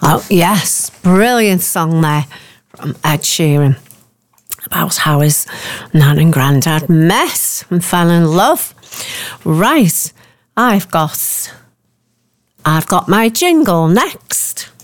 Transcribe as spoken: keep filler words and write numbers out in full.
Oh, yes. Brilliant song there from Ed Sheeran about how his nan and granddad met and fell in love. Right. I've got, I've got my jingle next.